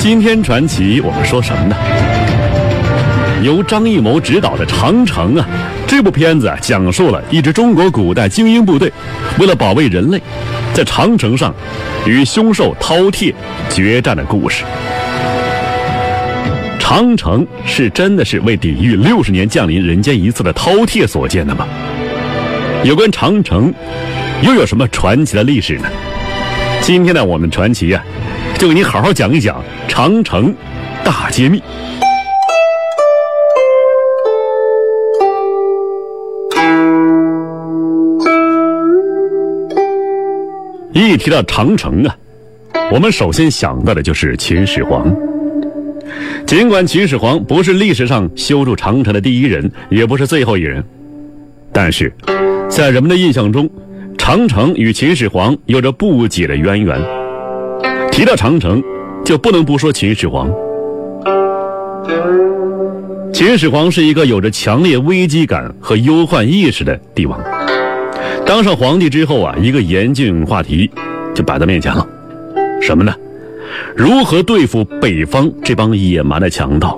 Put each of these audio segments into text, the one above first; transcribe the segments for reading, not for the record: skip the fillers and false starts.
今天传奇我们说什么呢？由张艺谋执导的《长城》啊，这部片子讲述了一支中国古代精英部队为了保卫人类，在长城上与凶兽饕餮决战的故事。长城是真的是为抵御60年降临人间一次的饕餮所建的吗？有关长城又有什么传奇的历史呢？今天的我们传奇啊，就给你好好讲一讲长城大揭秘。一提到长城啊，我们首先想到的就是秦始皇。尽管秦始皇不是历史上修筑长城的第一人，也不是最后一人，但是在人们的印象中，长城与秦始皇有着不解的渊源。提到长城，就不能不说秦始皇。秦始皇是一个有着强烈危机感和忧患意识的帝王。当上皇帝之后啊，一个严峻话题就摆在面前了，什么呢？如何对付北方这帮野蛮的强盗？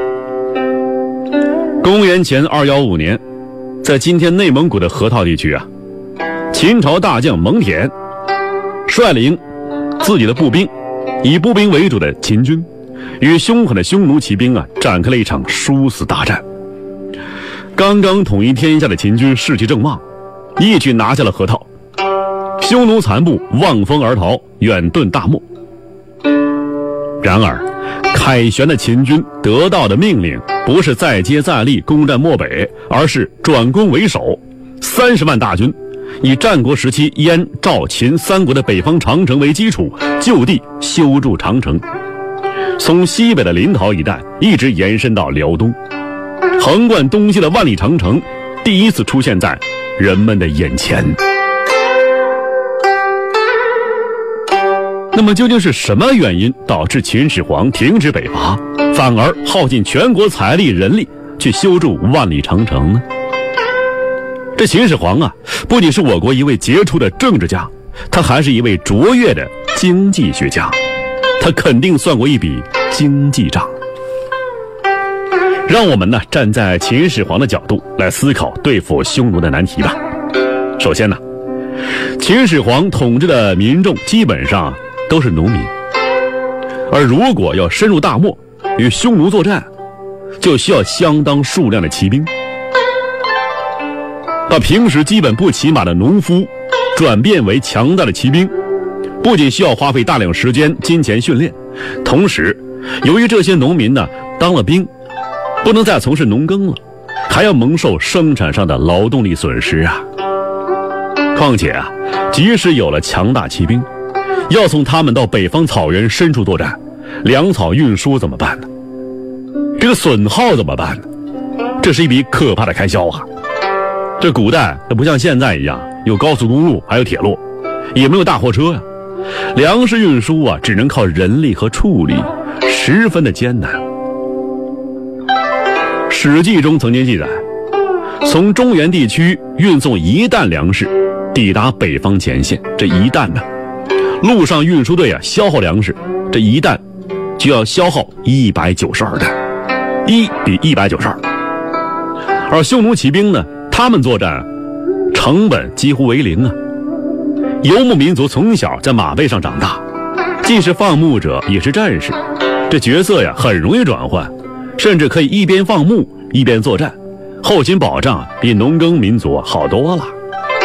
公元前215年，在今天内蒙古的河套地区啊，秦朝大将蒙恬率领自己的步兵，以步兵为主的秦军与凶狠的匈奴骑兵啊展开了一场殊死大战。刚刚统一天下的秦军士气正旺，一举拿下了河套，匈奴残部望风而逃，远遁大漠。然而凯旋的秦军得到的命令不是再接再厉攻占漠北，而是转攻为守，30万大军以战国时期燕、赵、秦三国的北方长城为基础，就地修筑长城，从西北的临洮一带一直延伸到辽东，横贯东西的万里长城第一次出现在人们的眼前。那么究竟是什么原因导致秦始皇停止北伐，反而耗尽全国财力人力去修筑万里长城呢？这秦始皇啊，不仅是我国一位杰出的政治家，他还是一位卓越的经济学家，他肯定算过一笔经济账。让我们呢站在秦始皇的角度来思考对付匈奴的难题吧。首先呢，秦始皇统治的民众基本上都是农民，而如果要深入大漠与匈奴作战，就需要相当数量的骑兵。把平时基本不骑马的农夫转变为强大的骑兵，不仅需要花费大量时间、金钱训练，同时由于这些农民呢当了兵，不能再从事农耕了，还要蒙受生产上的劳动力损失啊。况且啊，即使有了强大骑兵，要送他们到北方草原深处作战，粮草运输怎么办呢？这个损耗怎么办呢？这是一笔可怕的开销啊。这古代那不像现在一样有高速公路还有铁路，也没有大货车呀，粮食运输啊只能靠人力和畜力，十分的艰难。史记中曾经记载，从中原地区运送1担粮食抵达北方前线，这1担呢，陆上运输队啊消耗粮食，这1担就要消耗192担，1比192。而匈奴骑兵呢，他们作战成本几乎为0啊。游牧民族从小在马背上长大，既是放牧者也是战士，这角色呀很容易转换，甚至可以一边放牧一边作战，后勤保障比农耕民族好多了。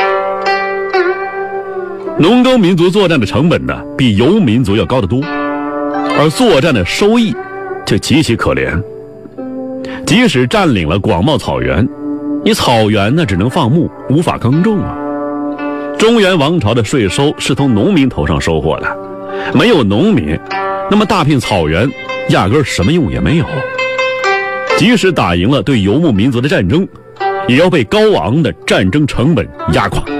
农耕民族作战的成本呢比游牧民族要高得多，而作战的收益却极其可怜。即使占领了广袤草原，你草原呢只能放牧，无法耕种啊。中原王朝的税收是从农民头上收获的，没有农民，那么大片草原压根什么用也没有。即使打赢了对游牧民族的战争，也要被高昂的战争成本压垮。